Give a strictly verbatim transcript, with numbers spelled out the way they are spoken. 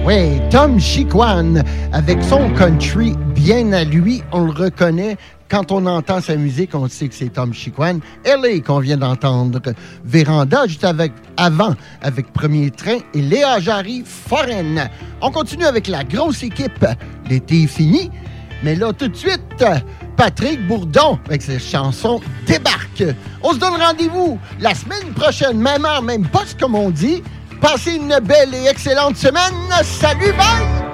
Oui, Tom Chiquan, avec son country bien à lui, on le reconnaît. Quand on entend sa musique, on sait que c'est Tom Chiquan. L A qu'on vient d'entendre. Véranda, juste avec, avant, avec Premier Train. Et Léa Jarry, Foreign. On continue avec la grosse équipe. L'été est fini. Mais là, tout de suite, Patrick Bourdon, avec ses chansons, débarque. On se donne rendez-vous la semaine prochaine, même heure, même poste, comme on dit. Passez une belle et excellente semaine. Salut, bye!